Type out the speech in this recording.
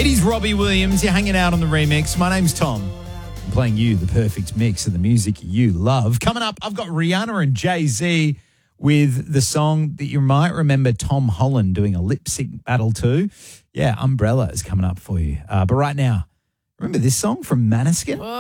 It is Robbie Williams. You're hanging out on the remix. My name's Tom. I'm playing you the perfect mix of the music you love. Coming up, I've got Rihanna and Jay-Z with the song that you might remember Tom Holland doing a lip sync battle to. Yeah, Umbrella is coming up for you. But right now, remember this song from Maneskin?